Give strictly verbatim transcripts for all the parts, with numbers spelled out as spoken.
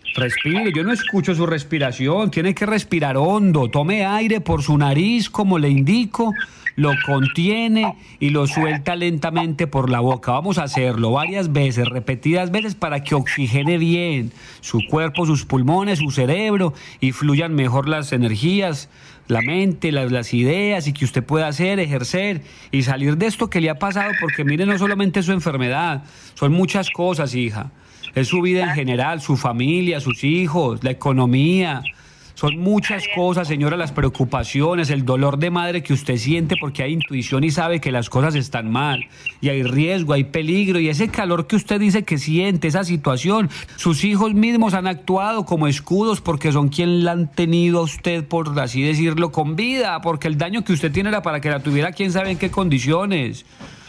Respire, yo no escucho su respiración, tiene que respirar hondo, tome aire por su nariz como le indico, lo contiene y lo suelta lentamente por la boca. Vamos a hacerlo varias veces, repetidas veces para que oxigene bien su cuerpo, sus pulmones, su cerebro y fluyan mejor las energías, la mente, las, las ideas y que usted pueda hacer, ejercer y salir de esto que le ha pasado, porque mire, no solamente su enfermedad, son muchas cosas, hija. Es su vida en general, su familia, sus hijos, la economía. Son muchas cosas, señora, las preocupaciones, el dolor de madre que usted siente porque hay intuición y sabe que las cosas están mal. Y hay riesgo, hay peligro. Y ese calor que usted dice que siente, esa situación, sus hijos mismos han actuado como escudos porque son quien la han tenido a usted, por así decirlo, con vida. Porque el daño que usted tiene era para que la tuviera quién sabe en qué condiciones.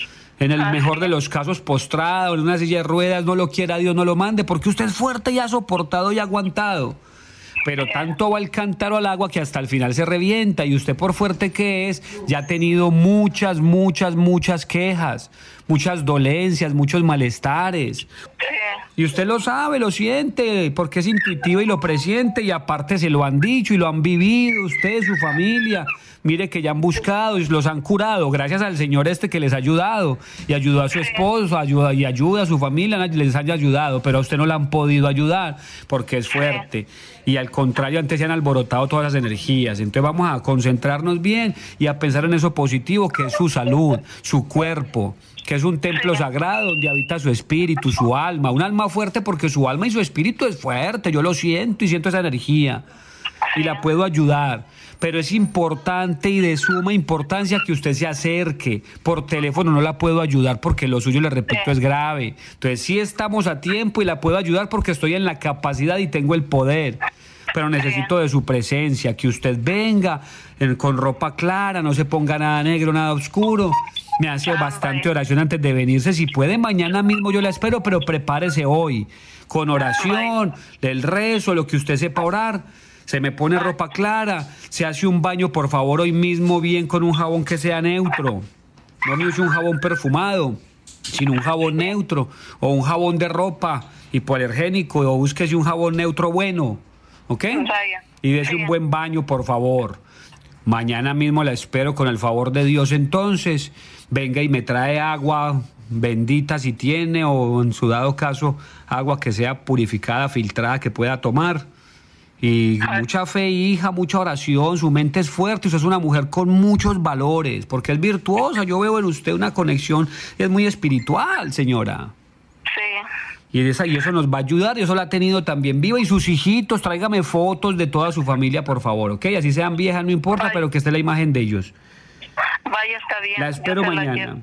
En el mejor de los casos postrado, en una silla de ruedas, no lo quiera Dios, no lo mande, porque usted es fuerte y ha soportado y ha aguantado. Pero tanto va el cántaro al agua que hasta el final se revienta, y usted, por fuerte que es, ya ha tenido muchas, muchas, muchas quejas, muchas dolencias, muchos malestares. Y usted lo sabe, lo siente, porque es intuitivo y lo presiente, y aparte se lo han dicho y lo han vivido usted, su familia. Mire que ya han buscado y los han curado, gracias al señor este que les ha ayudado, y ayudó a su esposo, ayuda y ayuda a su familia, les haya ayudado, pero a usted no le han podido ayudar porque es fuerte. Y al contrario, antes se han alborotado todas las energías. Entonces vamos a concentrarnos bien y a pensar en eso positivo, que es su salud, su cuerpo, que es un templo sagrado donde habita su espíritu, su alma, un alma fuerte, porque su alma y su espíritu es fuerte, yo lo siento y siento esa energía y la puedo ayudar. Pero es importante y de suma importancia que usted se acerque. Por teléfono no la puedo ayudar porque lo suyo, le repito, es grave. Entonces sí estamos a tiempo y la puedo ayudar porque estoy en la capacidad y tengo el poder. Pero necesito de su presencia, que usted venga en, con ropa clara, no se ponga nada negro, nada oscuro. Me hace bastante oración antes de venirse. Si puede, mañana mismo yo la espero, pero prepárese hoy. Con oración, del rezo, lo que usted sepa orar. Se me pone ropa clara, se hace un baño, por favor, hoy mismo bien con un jabón que sea neutro. No me use un jabón perfumado, sino un jabón neutro o un jabón de ropa hipoalergénico, o búsquese un jabón neutro bueno, ¿ok? Y dése un buen baño, por favor. Mañana mismo la espero con el favor de Dios. Entonces, venga y me trae agua bendita si tiene, o en su dado caso, agua que sea purificada, filtrada, que pueda tomar. Y mucha fe, hija, mucha oración, su mente es fuerte, usted es una mujer con muchos valores, porque es virtuosa, yo veo en usted una conexión, es muy espiritual, señora. Sí. Y, esa, y eso nos va a ayudar, y eso la ha tenido también viva, y sus hijitos, tráigame fotos de toda su familia, por favor, ¿ok? Así sean viejas, no importa, vaya, pero que esté la imagen de ellos. Vaya, está bien. La espero mañana.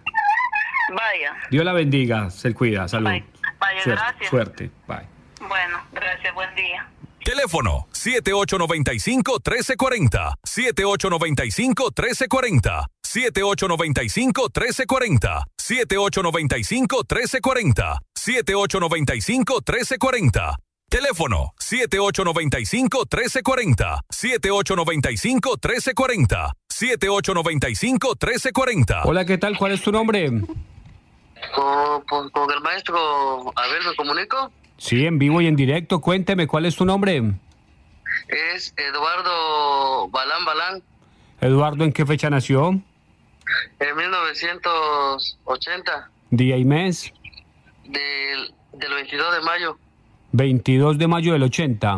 La vaya. Dios la bendiga, se cuida, salud. Vaya, vaya, suerte, gracias. Suerte, bye. Bueno, gracias, buen día. Teléfono siete ocho nueve cinco, uno tres cuatro cero, siete ocho nueve cinco, uno tres cuatro cero, siete ocho nueve cinco, uno tres cuatro cero, siete ocho nueve cinco, uno tres cuatro cero, siete ocho nueve cinco, uno tres cuatro cero. Teléfono siete ocho nueve cinco, uno tres cuatro cero, siete ocho nueve cinco, uno tres cuatro cero, siete ocho nueve cinco, uno tres cuatro cero. Hola, ¿qué tal? ¿Cuál es tu nombre? Con, con, con el maestro, a ver, ¿me comunico? Sí, en vivo y en directo. Cuénteme, ¿cuál es tu nombre? Es Eduardo Balán Balán. Eduardo, ¿en qué fecha nació? En mil novecientos ochenta. ¿Día y mes? Del, del veintidós de mayo. veintidós de mayo del ochenta.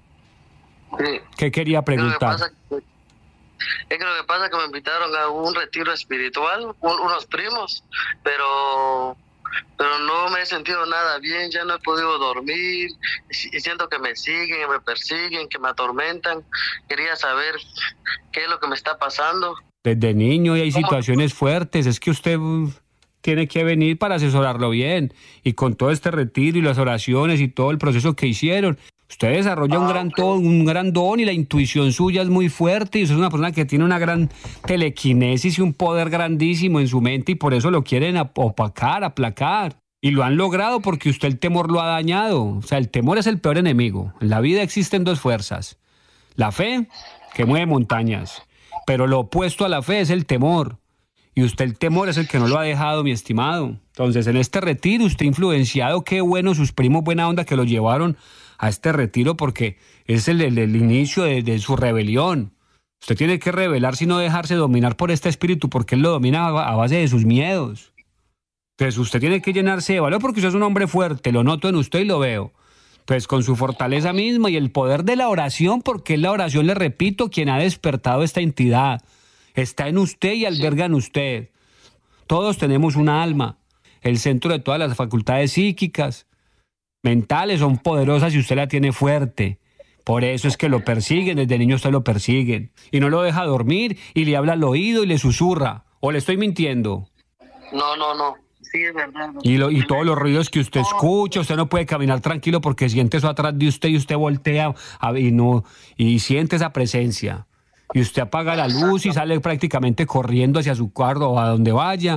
Sí. ¿Qué quería preguntar? Es que lo que pasa es que me invitaron a un retiro espiritual, un, unos primos, pero... pero no me he sentido nada bien, ya no he podido dormir, y siento que me siguen, me persiguen, que me atormentan. Quería saber qué es lo que me está pasando. Desde niño y hay situaciones fuertes, es que usted tiene que venir para asesorarlo bien, y con todo este retiro y las oraciones y todo el proceso que hicieron, usted desarrolla un gran, don, un gran don, y la intuición suya es muy fuerte, y usted es una persona que tiene una gran telequinesis y un poder grandísimo en su mente, y por eso lo quieren opacar, aplacar. Y lo han logrado porque usted el temor lo ha dañado. O sea, el temor es el peor enemigo. En la vida existen dos fuerzas. La fe, que mueve montañas, pero lo opuesto a la fe es el temor. Y usted el temor es el que no lo ha dejado, mi estimado. Entonces, en este retiro, usted influenciado, qué bueno, sus primos buena onda que lo llevaron a este retiro porque es el, el, el inicio de, de su rebelión. Usted tiene que rebelarse y no dejarse dominar por este espíritu porque él lo domina a, a base de sus miedos. Entonces, usted tiene que llenarse de valor porque usted es un hombre fuerte, lo noto en usted y lo veo. Pues con su fortaleza misma y el poder de la oración, porque es la oración, le repito, quien ha despertado esta entidad. Está en usted y alberga en usted. Todos tenemos un alma, el centro de todas las facultades psíquicas, mentales, son poderosas y usted la tiene fuerte. Por eso es que lo persiguen, desde niño usted lo persiguen. Y no lo deja dormir y le habla al oído y le susurra. ¿O le estoy mintiendo? No, no, no. Sí, es verdad. Y, lo, y todos los ruidos que usted escucha, usted no puede caminar tranquilo porque siente eso atrás de usted y usted voltea a, y, no, y siente esa presencia. Y usted apaga la luz y sale prácticamente corriendo hacia su cuarto o a donde vaya.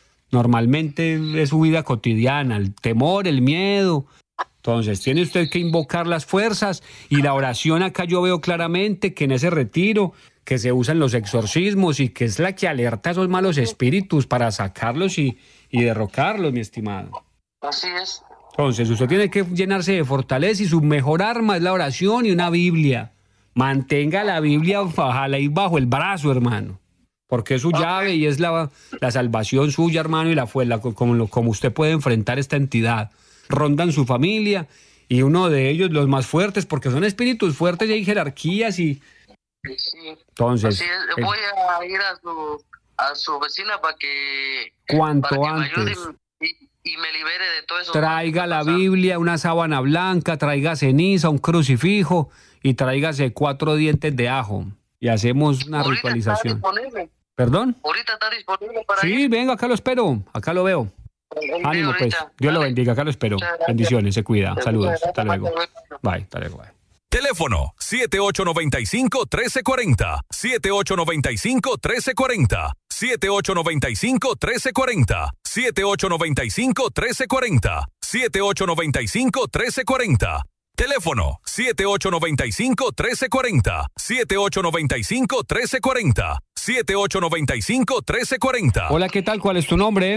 Normalmente es su vida cotidiana, el temor, el miedo. Entonces tiene usted que invocar las fuerzas y la oración acá yo veo claramente que en ese retiro que se usan los exorcismos y que es la que alerta a esos malos espíritus para sacarlos y, y derrocarlos, mi estimado. Así es. Entonces usted tiene que llenarse de fortaleza y su mejor arma es la oración y una Biblia. Mantenga la Biblia, ojalá ir bajo el brazo, hermano, porque es su okay. llave y es la, la salvación suya, hermano, y la fue la, como, como usted puede enfrentar esta entidad. Rondan su familia y uno de ellos, los más fuertes, porque son espíritus fuertes y hay jerarquías y... Sí. Entonces... Así es. Voy a ir a su, a su vecina para que... Cuanto para que antes. Me ayude y, y, y me libere de todo eso. Traiga la Biblia, una sábana blanca, traiga ceniza, un crucifijo y tráigase cuatro dientes de ajo y hacemos una ¿Ahorita ritualización. Está disponible? ¿Perdón? ¿Ahorita está disponible para Sí, ir? venga, acá lo espero, acá lo veo. Ánimo, pues. Dios lo bendiga, acá lo espero. Bendiciones, se cuida. Saludos. Hasta luego. Bye, hasta luego. Bye. Teléfono siete ocho nueve cinco, uno tres cuatro cero, siete ocho nueve cinco, uno tres cuatro cero, siete ocho nueve cinco, uno tres cuatro cero, siete ocho nueve cinco, uno tres cuatro cero, siete ocho nueve cinco, uno tres cuatro cero. Teléfono siete ocho nueve cinco, uno tres cuatro cero, siete ocho nueve cinco, uno tres cuatro cero, siete ocho nueve cinco, uno tres cuatro cero. Hola, ¿qué tal? ¿Cuál es tu nombre?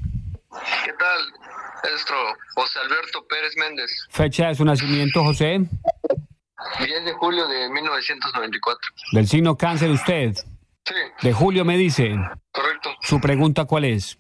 ¿Qué tal, maestro? José Alberto Pérez Méndez. Fecha de su nacimiento, José. diez de julio de mil novecientos noventa y cuatro. Del signo cáncer usted. Sí. De julio me dice. Correcto. ¿Su pregunta cuál es?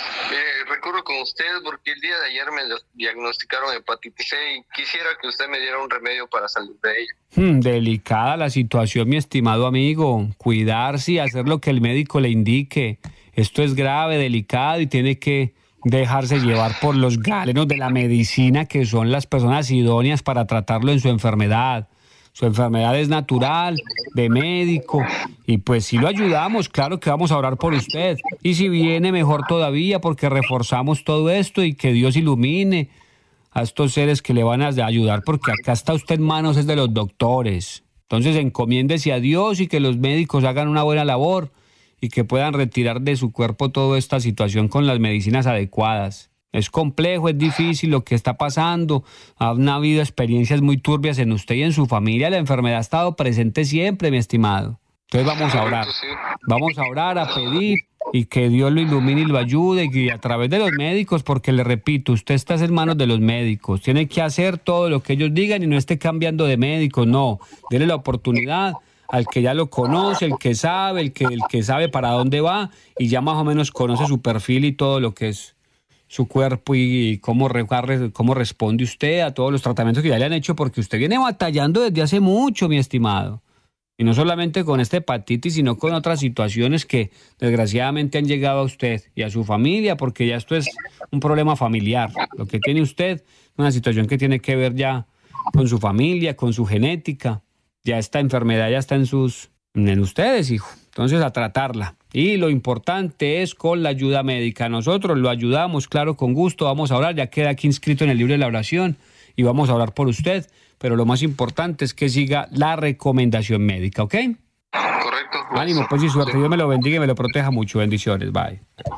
Eh, recurro con usted porque el día de ayer me diagnosticaron hepatitis C y quisiera que usted me diera un remedio para salir de ella. Hmm, delicada la situación, mi estimado amigo. Cuidarse y hacer lo que el médico le indique. Esto es grave, delicado y tiene que dejarse llevar por los galenos de la medicina, que son las personas idóneas para tratarlo en su enfermedad. Su enfermedad es natural, de médico, y pues si lo ayudamos, claro que vamos a orar por usted. Y si viene, mejor todavía, porque reforzamos todo esto y que Dios ilumine a estos seres que le van a ayudar, porque acá está usted en manos es de los doctores. Entonces encomiéndese a Dios y que los médicos hagan una buena labor y que puedan retirar de su cuerpo toda esta situación con las medicinas adecuadas. Es complejo, es difícil lo que está pasando. Han habido experiencias muy turbias en usted y en su familia. La enfermedad ha estado presente siempre, mi estimado. Entonces vamos a orar. Vamos a orar, a pedir y que Dios lo ilumine y lo ayude y a través de los médicos, porque le repito, usted está en manos de los médicos. Tiene que hacer todo lo que ellos digan y no esté cambiando de médico. No, dele la oportunidad al que ya lo conoce, el que sabe, el que, el que sabe para dónde va y ya más o menos conoce su perfil y todo lo que es su cuerpo y cómo, re, cómo responde usted a todos los tratamientos que ya le han hecho, porque usted viene batallando desde hace mucho, mi estimado. Y no solamente con esta hepatitis, sino con otras situaciones que desgraciadamente han llegado a usted y a su familia, porque ya esto es un problema familiar. Lo que tiene usted es una situación que tiene que ver ya con su familia, con su genética. Ya esta enfermedad ya está en sus, en ustedes, hijo. Entonces a tratarla. Y lo importante es con la ayuda médica. Nosotros lo ayudamos, claro, con gusto. Vamos a orar, ya queda aquí inscrito en el libro de la oración y vamos a orar por usted. Pero lo más importante es que siga la recomendación médica, ¿ok? Correcto. Ánimo, pues y suerte. Dios me lo bendiga y me lo proteja mucho. Bendiciones. Bye.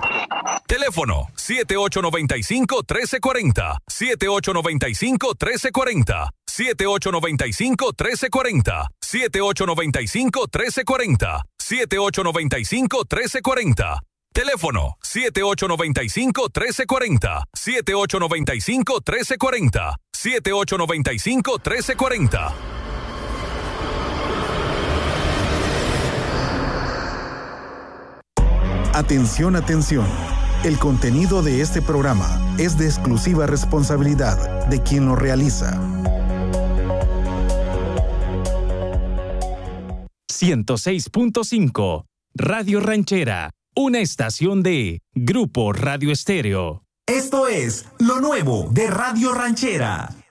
Teléfono siete ocho nueve cinco, uno tres cuatro cero, siete ocho nueve cinco, uno tres cuatro cero, siete ocho nueve cinco, uno tres cuatro cero, siete ocho nueve cinco, uno tres cuatro cero, siete ocho nueve cinco, uno tres cuatro cero. Teléfono siete ocho nueve cinco, uno tres cuatro cero, siete ocho nueve cinco, uno tres cuatro cero, siete ocho nueve cinco, uno tres cuatro cero. Atención, atención. El contenido de este programa es de exclusiva responsabilidad de quien lo realiza. ciento seis punto cinco Radio Ranchera, una estación de Grupo Radio Estéreo. Esto es lo nuevo de Radio Ranchera.